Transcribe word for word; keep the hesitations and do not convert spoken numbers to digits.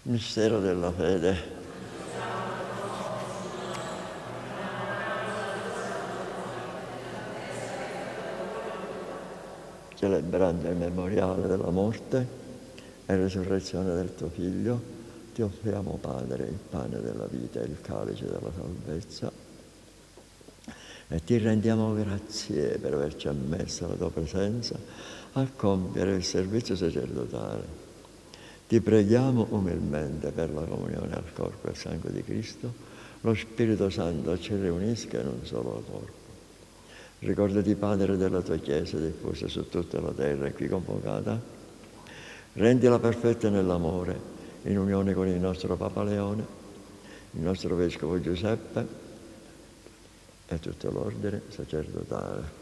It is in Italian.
Mistero della fede. Celebrando il memoriale della morte e resurrezione del tuo Figlio, ti offriamo, Padre, il pane della vita e il calice della salvezza e ti rendiamo grazie per averci ammesso alla tua presenza a compiere il servizio sacerdotale. Ti preghiamo umilmente per la comunione al corpo e al sangue di Cristo, lo Spirito Santo ci riunisca in un solo corpo. Ricordati, Padre, della tua Chiesa diffusa su tutta la terra e qui convocata. Rendila perfetta nell'amore, in unione con il nostro Papa Leone, il nostro Vescovo Giuseppe e tutto l'ordine sacerdotale.